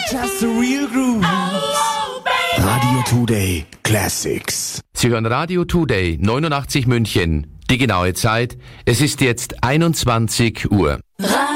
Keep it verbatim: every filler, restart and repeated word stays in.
Just the real groove. Radio Today Classics. Sie hören Radio Today neunundachtzig München. Die genaue Zeit, es ist jetzt einundzwanzig Uhr.